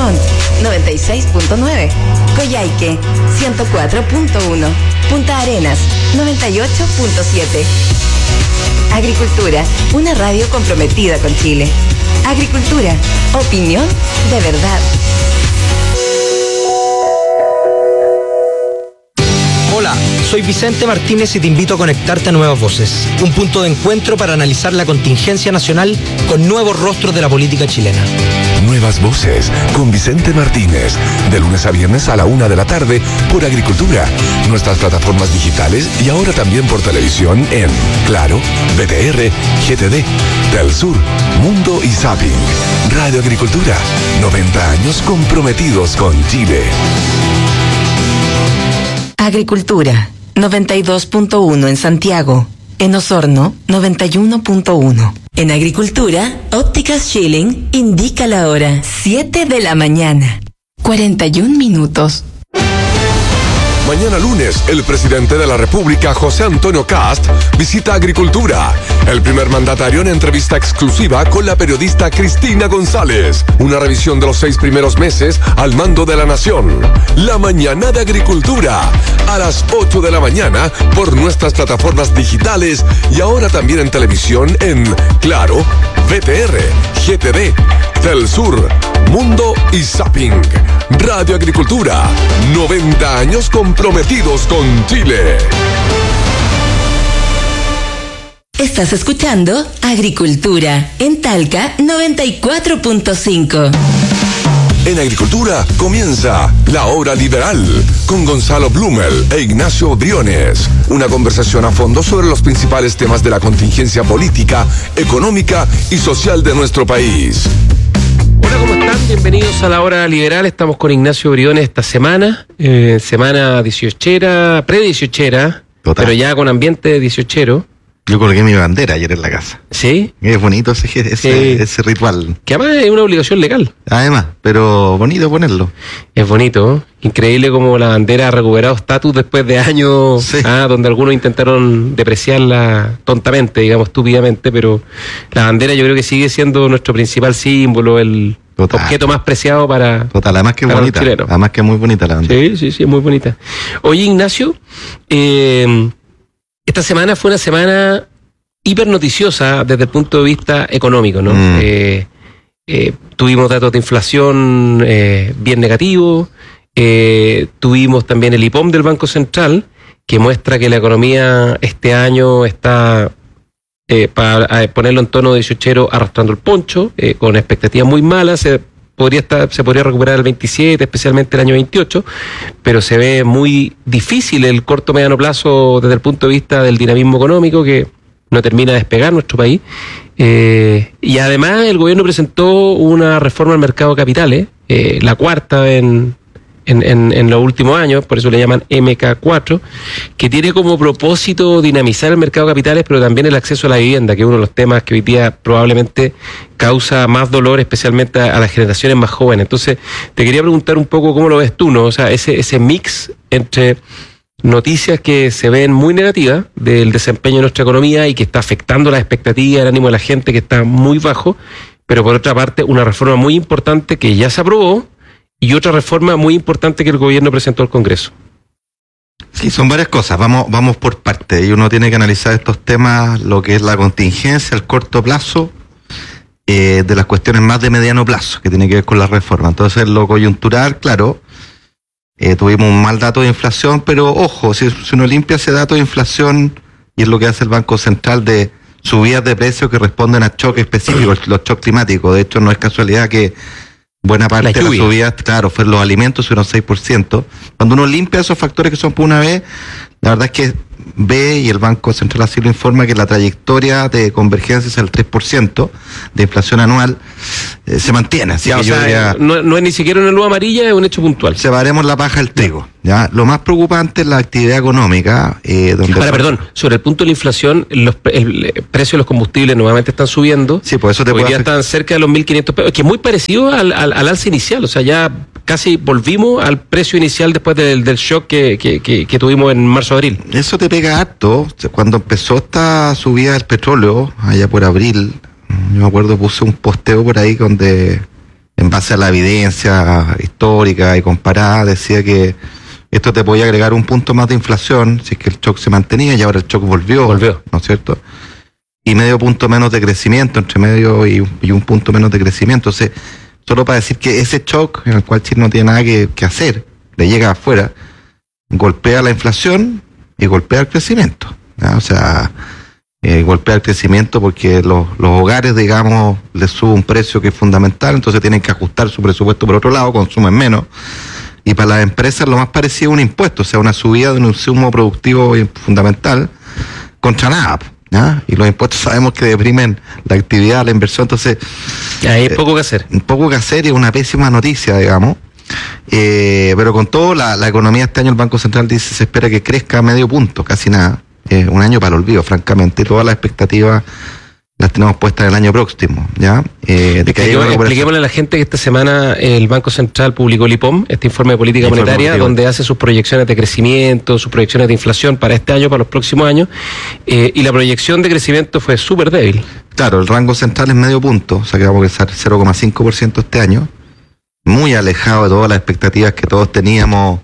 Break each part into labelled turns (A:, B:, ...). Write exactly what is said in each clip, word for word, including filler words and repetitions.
A: Montt, noventa y seis punto nueve. Coyhaique, ciento cuatro punto uno. Punta Arenas, noventa y ocho punto siete. Agricultura, una radio comprometida con Chile. Agricultura, opinión de verdad.
B: Hola, soy Vicente Martínez y te invito a conectarte a Nuevas Voces, un punto de encuentro para analizar la contingencia nacional con nuevos rostros de la política chilena.
C: Nuevas Voces con Vicente Martínez, de lunes a viernes a la una de la tarde por Agricultura, nuestras plataformas digitales y ahora también por televisión en Claro, B T R, G T D, Telsur, Mundo y Zapping. Radio Agricultura, noventa años comprometidos con Chile.
A: Agricultura, noventa y dos punto uno en Santiago. En Osorno, noventa y uno punto uno. En Agricultura, Ópticas Schilling indica la hora, siete de la mañana, cuarenta y un minutos.
C: Mañana lunes, el presidente de la República, José Antonio Kast, visita Agricultura. El primer mandatario en entrevista exclusiva con la periodista Cristina González. Una revisión de los seis primeros meses al mando de la nación. La mañana de Agricultura, a las ocho de la mañana por nuestras plataformas digitales y ahora también en televisión en Claro, B T R, G T D, Telsur, Mundo y Zapping. Radio Agricultura, noventa años comprometidos con Chile.
A: Estás escuchando Agricultura en Talca noventa y cuatro punto cinco.
C: En Agricultura comienza La Hora Liberal con Gonzalo Blumel e Ignacio Briones. Una conversación a fondo sobre los principales temas de la contingencia política, económica y social de nuestro país.
D: Hola, ¿cómo están? Bienvenidos a La Hora Liberal. Estamos con Ignacio Briones esta semana, eh, semana dieciochera, pre-dieciochera, pero ya con ambiente dieciochero.
E: Yo colgué mi bandera ayer en la casa.
D: ¿Sí?
E: Es bonito ese, ese,
D: sí.
E: ese ritual.
D: Que además es una obligación legal.
E: Además, pero bonito ponerlo.
D: Es bonito, ¿eh? Increíble como la bandera ha recuperado estatus después de años, sí. ah, donde algunos intentaron depreciarla tontamente, digamos, estúpidamente, pero la bandera yo creo que sigue siendo nuestro principal símbolo, el Total. objeto más preciado para
E: Total, además que bonita. Además que es muy bonita la bandera.
D: Sí, sí, sí, es muy bonita. Oye, Ignacio, eh... esta semana fue una semana hiper noticiosa desde el punto de vista económico, ¿no? Mm. Eh, eh, tuvimos datos de inflación eh, bien negativos, eh, tuvimos también el I P O M del Banco Central, que muestra que la economía este año está, eh, para ponerlo en tono dieciochero, arrastrando el poncho, eh, con expectativas muy malas. Se podría estar, se podría recuperar el veintisiete, especialmente el año veintiocho, pero se ve muy difícil el corto mediano plazo desde el punto de vista del dinamismo económico, que no termina de despegar nuestro país. Eh, y además el gobierno presentó una reforma al mercado de capitales, eh, la cuarta en, en, en, en los últimos años, por eso le llaman M K cuatro, que tiene como propósito dinamizar el mercado de capitales, pero también el acceso a la vivienda, que es uno de los temas que hoy día probablemente causa más dolor, especialmente a, a las generaciones más jóvenes. Entonces, te quería preguntar un poco cómo lo ves tú, ¿no? O sea, ese, ese mix entre noticias que se ven muy negativas del desempeño de nuestra economía y que está afectando las expectativas, el ánimo de la gente, que está muy bajo, pero por otra parte una reforma muy importante que ya se aprobó y otra reforma muy importante que el gobierno presentó al Congreso.
E: Sí, son varias cosas, vamos, vamos por partes, y uno tiene que analizar estos temas, lo que es la contingencia, el corto plazo, eh, de las cuestiones más de mediano plazo, que tiene que ver con la reforma. Entonces, lo coyuntural, claro, Eh, tuvimos un mal dato de inflación, pero ojo, si, si uno limpia ese dato de inflación, y es lo que hace el Banco Central, de subidas de precios que responden a choques específicos, los choques climáticos. De hecho, no es casualidad que buena parte de las subidas, claro, fueron los alimentos, subieron seis por ciento. Cuando uno limpia esos factores que son por una vez, la verdad es que ve, y el Banco Central así lo informa, que la trayectoria de convergencia es el tres por ciento de inflación anual, eh, se mantiene. Así
D: ya,
E: que
D: o
E: yo
D: sea,
E: diría,
D: no, no es ni siquiera una luz amarilla, es un hecho puntual.
E: Separemos la paja del trigo. ¿ya? Lo más preocupante es la actividad económica. Eh, donde
D: Ahora, perdón, sobre el punto de la inflación, los, el precio de los combustibles nuevamente están subiendo.
E: Sí, por eso te
D: Hoy
E: puedo
D: día
E: hacer...
D: están cerca de los mil quinientos pesos, que es muy parecido al, al, al alza inicial. O sea, ya casi volvimos al precio inicial después del, del shock que, que, que, que tuvimos en marzo-abril.
E: Eso te pega harto. Cuando empezó esta subida del petróleo, allá por abril, yo me acuerdo, puse un posteo por ahí donde en base a la evidencia histórica y comparada, decía que esto te podía agregar un punto más de inflación si es que el shock se mantenía, y ahora el shock volvió,
D: Volvió.
E: ¿no es cierto? Y medio punto menos de crecimiento, entre medio y, y un punto menos de crecimiento. Entonces, solo para decir que ese shock, en el cual Chile no tiene nada que, que hacer, le llega afuera, golpea la inflación y golpea el crecimiento, ¿ya? O sea, eh, golpea el crecimiento porque los, los hogares, digamos, les sube un precio que es fundamental, entonces tienen que ajustar su presupuesto por otro lado, consumen menos. Y para las empresas lo más parecido a un impuesto, o sea, una subida de un insumo productivo fundamental contra nada, ¿ya? Y los impuestos sabemos que deprimen la actividad, la inversión, entonces...
D: Hay eh, poco que hacer.
E: Un poco que hacer y una pésima noticia, digamos. Eh, pero con todo, la, la economía este año, el Banco Central dice, se espera que crezca a medio punto, casi nada. Eh, un año para el olvido, francamente. Todas las expectativas las tenemos puestas en el año próximo, ¿ya? Eh, de que
D: Expliquemos, expliquémosle a la gente que esta semana el Banco Central publicó el I P O M, este informe de política
E: Informe
D: monetaria,
E: político.
D: donde hace sus proyecciones de crecimiento, sus proyecciones de inflación para este año, para los próximos años, eh, y la proyección de crecimiento fue súper débil.
E: Claro, el rango central es medio punto, o sea que vamos a crecer cero coma cinco por ciento este año, muy alejado de todas las expectativas que todos teníamos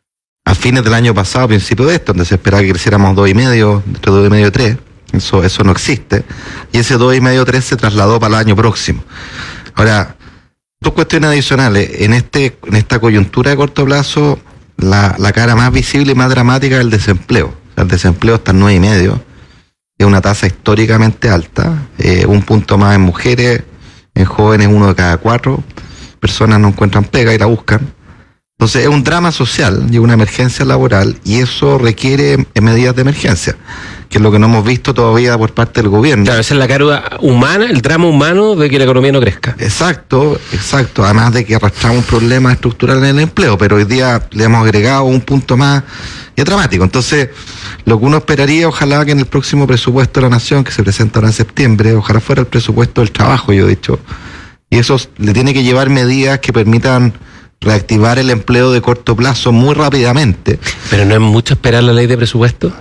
E: a fines del año pasado, a principio de esto, donde se esperaba que creciéramos dos y medio, entre dos y medio y tres. Eso, eso no existe. Y ese dos y medio tres se trasladó para el año próximo. Ahora, dos cuestiones adicionales. En este, en esta coyuntura de corto plazo, la, la cara más visible y más dramática es el desempleo. O sea, el desempleo está en nueve y medio. Es una tasa históricamente alta. Eh, un punto más en mujeres, en jóvenes uno de cada cuatro personas no encuentran pega y la buscan. Entonces es un drama social y una emergencia laboral, y eso requiere medidas de emergencia, que es lo que no hemos visto todavía por parte del gobierno.
D: Claro, esa es la cara humana, el drama humano de que la economía no crezca.
E: Exacto, exacto. Además de que arrastramos un problema estructural en el empleo, pero hoy día le hemos agregado un punto más y es dramático. Entonces, lo que uno esperaría, ojalá que en el próximo presupuesto de la Nación, que se presenta ahora en septiembre, ojalá fuera el presupuesto del trabajo, yo he dicho, y eso le tiene que llevar medidas que permitan reactivar el empleo de corto plazo muy rápidamente.
D: Pero no es mucho esperar la ley de presupuesto.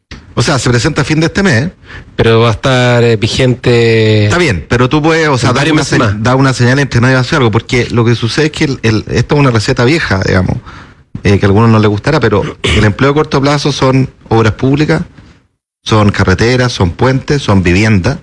E: O sea, se presenta a fin de este mes.
D: Pero va a estar eh, vigente.
E: Está bien, pero tú puedes, o sea, dar una, se- dar una señal entre medio de hacer algo, porque lo que sucede es que el, el, esto es una receta vieja, digamos, eh, que a algunos no les gustará, pero el empleo de corto plazo son obras públicas, son carreteras, son puentes, son viviendas.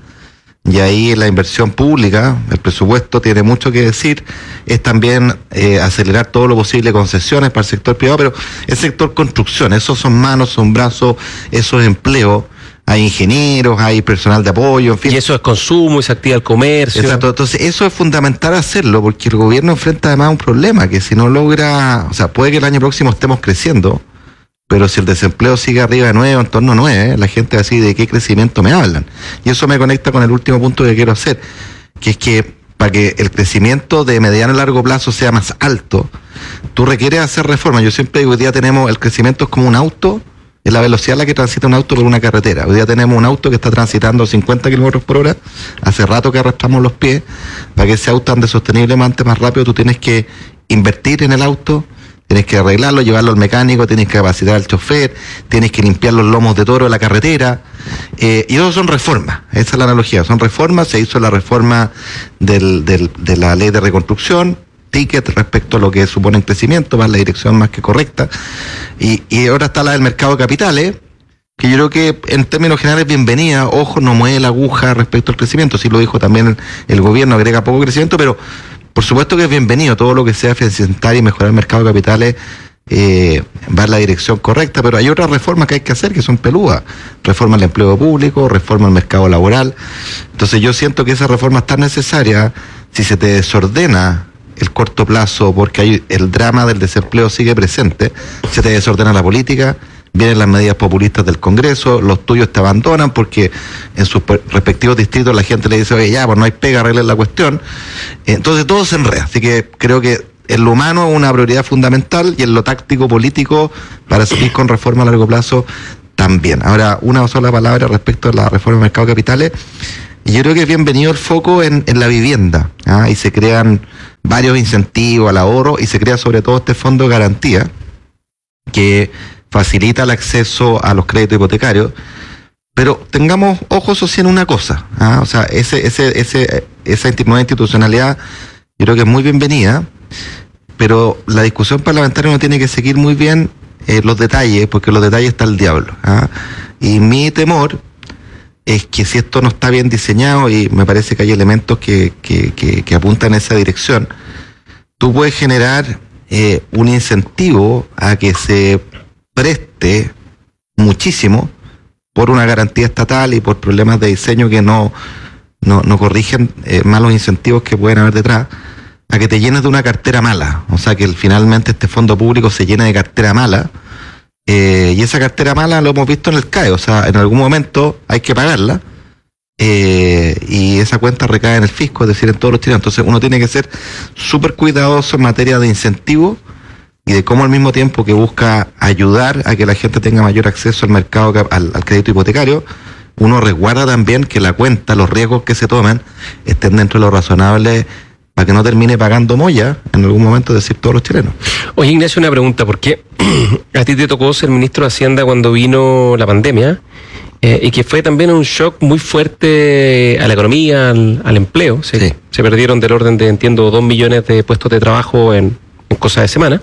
E: Y ahí la inversión pública, el presupuesto tiene mucho que decir, es también eh, acelerar todo lo posible concesiones para el sector privado, pero el sector construcción, esos son manos, son brazos, esos empleos, hay ingenieros, hay personal de apoyo, en fin.
D: Y eso es consumo y se activa el comercio.
E: Exacto, entonces eso es fundamental hacerlo, porque el gobierno enfrenta además un problema, que si no logra, o sea, puede que el año próximo estemos creciendo, pero si el desempleo sigue arriba de nueve, en torno a nueve, la gente va a decir, ¿de qué crecimiento me hablan? Y eso me conecta con el último punto que quiero hacer, que es que para que el crecimiento de mediano y largo plazo sea más alto, tú requieres hacer reformas. Yo siempre digo, hoy día tenemos, el crecimiento es como un auto, es la velocidad a la que transita un auto por una carretera. Hoy día tenemos un auto que está transitando cincuenta kilómetros por hora, hace rato que arrastramos los pies, para que ese auto ande sosteniblemente más rápido, tú tienes que invertir en el auto, tienes que arreglarlo, llevarlo al mecánico, tienes que capacitar al chofer, tienes que limpiar los lomos de toro de la carretera, eh, y eso son reformas, esa es la analogía, son reformas. Se hizo la reforma del, del, de la ley de reconstrucción, ticket respecto a lo que supone el crecimiento, va en la dirección más que correcta, y, y ahora está la del mercado de capitales, que yo creo que en términos generales bienvenida, ojo, no mueve la aguja respecto al crecimiento, sí lo dijo también el, el gobierno, agrega poco crecimiento, pero por supuesto que es bienvenido, todo lo que sea eficientar y mejorar el mercado de capitales eh, va en la dirección correcta, pero hay otras reformas que hay que hacer que son peludas, reforma al empleo público, reforma al mercado laboral. Entonces yo siento que esa reforma es tan necesaria. Si se te desordena el corto plazo, porque hay el drama del desempleo sigue presente, se te desordena la política, vienen las medidas populistas del Congreso, los tuyos te abandonan porque en sus respectivos distritos la gente le dice, oye, ya, pues no hay pega, arreglen la cuestión. Entonces todo se enreda. Así que creo que en lo humano es una prioridad fundamental y en lo táctico político para seguir con reforma a largo plazo también. Ahora, una sola palabra respecto a la reforma del mercado de capitales. Y yo creo que es bienvenido el foco en, en la vivienda, ¿ah? Y se crean varios incentivos al ahorro y se crea sobre todo este fondo de garantía que facilita el acceso a los créditos hipotecarios, pero tengamos ojos o sí en una cosa, ¿ah? O sea, ese, ese, ese, esa nueva institucionalidad yo creo que es muy bienvenida, pero la discusión parlamentaria no tiene que seguir muy bien eh, los detalles, porque los detalles está el diablo. ¿ah? Y mi temor es que si esto no está bien diseñado, y me parece que hay elementos que, que, que, que apuntan en esa dirección, tú puedes generar eh, un incentivo a que se preste muchísimo por una garantía estatal y por problemas de diseño que no, no, no corrigen eh, malos incentivos que pueden haber detrás, a que te llenes de una cartera mala. O sea, que el, finalmente este fondo público se llene de cartera mala, eh, y esa cartera mala lo hemos visto en el C A E. O sea, en algún momento hay que pagarla, eh, y esa cuenta recae en el fisco, es decir, en todos los chilenos. Entonces uno tiene que ser súper cuidadoso en materia de incentivos y de cómo al mismo tiempo que busca ayudar a que la gente tenga mayor acceso al mercado, al, al crédito hipotecario, uno resguarda también que la cuenta, los riesgos que se tomen, estén dentro de lo razonable, para que no termine pagando molla en algún momento, decir todos los chilenos.
D: Oye, Ignacio, una pregunta, porque a ti te tocó ser ministro de Hacienda cuando vino la pandemia, eh, y que fue también un shock muy fuerte a la economía, al, al empleo. Se, sí. se perdieron del orden de, entiendo, dos millones de puestos de trabajo en, en cosas de semana.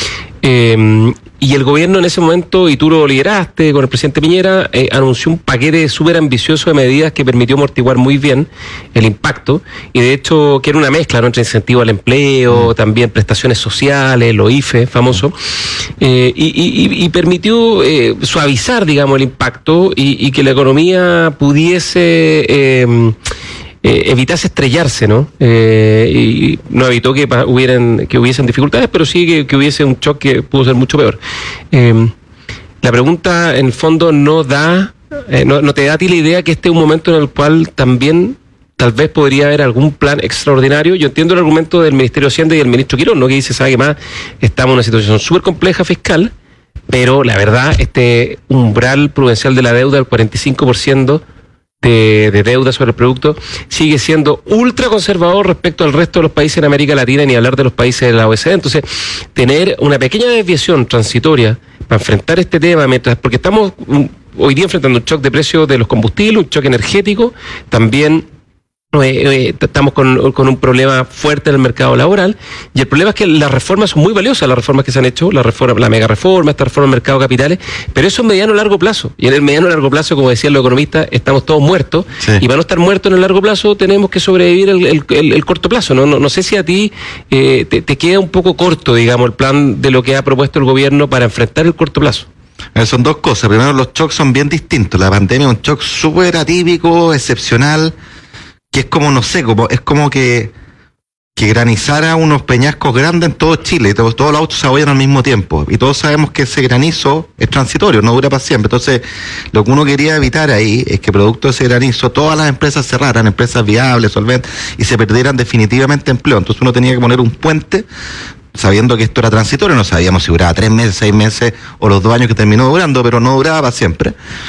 D: Eh, y el gobierno en ese momento, y tú lo lideraste con el presidente Piñera, eh, anunció un paquete súper ambicioso de medidas que permitió amortiguar muy bien el impacto, y de hecho que era una mezcla, ¿no?, entre incentivo al empleo, mm. también prestaciones sociales, lo I F E famoso, eh, y, y, y permitió eh, suavizar, digamos, el impacto y, y que la economía pudiese... Eh, Eh, evitase estrellarse, ¿no? Eh, y no evitó que hubieran, que hubiesen dificultades, pero sí que, que hubiese un choque que pudo ser mucho peor. Eh, la pregunta, en el fondo, no da, eh, no, no te da a ti la idea que este es un momento en el cual también tal vez podría haber algún plan extraordinario. Yo entiendo el argumento del Ministerio de Hacienda y del ministro Quirón, ¿no?, que dice, sabe que más, estamos en una situación súper compleja fiscal, pero la verdad, este umbral prudencial de la deuda, el cuarenta y cinco por ciento, De, de deuda sobre el producto, sigue siendo ultra conservador respecto al resto de los países en América Latina, ni hablar de los países de la O E C D. Entonces, tener una pequeña desviación transitoria para enfrentar este tema, mientras, porque estamos hoy día enfrentando un shock de precios de los combustibles, un shock energético, también Eh, eh, estamos con, con un problema fuerte en el mercado laboral, y el problema es que las reformas son muy valiosas, las reformas que se han hecho, la reforma, la mega reforma, esta reforma del mercado de capitales, pero eso es mediano y largo plazo, y en el mediano y largo plazo, como decían los economistas, estamos todos muertos, sí. Y para no estar muertos en el largo plazo tenemos que sobrevivir el, el, el, el corto plazo. No, no, no sé si a ti eh, te, te queda un poco corto, digamos, el plan de lo que ha propuesto el gobierno para enfrentar el corto plazo.
E: Eh, son dos cosas. Primero, los shocks son bien distintos. La pandemia es un shock súper atípico, excepcional, que es como, no sé, como es como que, que granizara unos peñascos grandes en todo Chile, y todos, todos los autos se abollan al mismo tiempo, y todos sabemos que ese granizo es transitorio, no dura para siempre. Entonces, lo que uno quería evitar ahí es que producto de ese granizo todas las empresas cerraran, empresas viables, solventes, y se perdieran definitivamente empleo. Entonces uno tenía que poner un puente, sabiendo que esto era transitorio. No sabíamos si duraba tres meses, seis meses o los dos años que terminó durando, pero no duraba para siempre.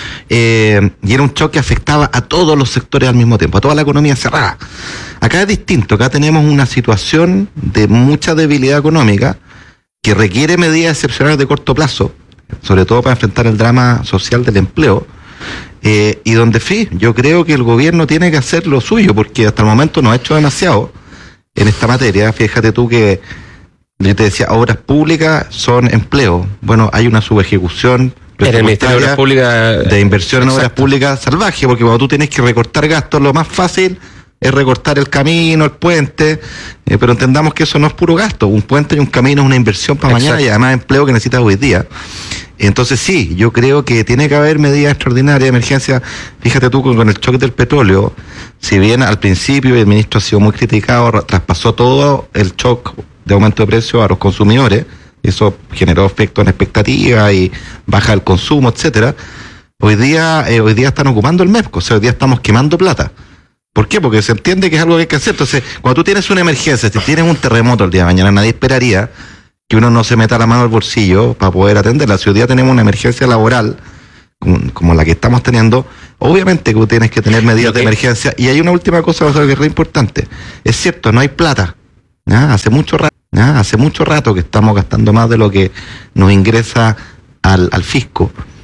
E: Eh, y era un choque que afectaba a todos los sectores al mismo tiempo, a toda la economía cerrada. Acá es distinto, acá tenemos una situación de mucha debilidad económica que requiere medidas excepcionales de corto plazo, sobre todo para enfrentar el drama social del empleo, eh, y donde, sí, yo creo que el gobierno tiene que hacer lo suyo, porque hasta el momento no ha hecho demasiado en esta materia. Fíjate tú que yo te decía, obras públicas son empleo. Bueno, hay una subejecución
D: en el Ministerio de Obras Públicas
E: de inversión en
D: exacto.
E: obras públicas salvaje, porque cuando tú tienes que recortar gastos, lo más fácil es recortar el camino, el puente, eh, pero entendamos que eso no es puro gasto. Un puente y un camino es una inversión para exacto. mañana, y además empleo que necesitas hoy día. Entonces sí, yo creo que tiene que haber medidas extraordinarias de emergencia. Fíjate tú con, con el choque del petróleo, si bien al principio el ministro ha sido muy criticado, traspasó todo el shock de aumento de precios a los consumidores, eso generó efecto en expectativa y baja el consumo, etcétera. Hoy día, eh, hoy día están ocupando el MEPCO, o sea, hoy día estamos quemando plata. ¿Por qué? Porque se entiende que es algo que hay que hacer. Entonces, cuando tú tienes una emergencia, si tienes un terremoto el día de mañana, nadie esperaría que uno no se meta la mano al bolsillo para poder atenderla. Si hoy día tenemos una emergencia laboral como, como la que estamos teniendo, obviamente que tú tienes que tener medidas okay. de emergencia. Y hay una última cosa que es re importante. Es cierto, no hay plata. ¿Ah? Hace mucho rato, ¿ah? hace mucho rato que estamos gastando más de lo que nos ingresa al, al fisco.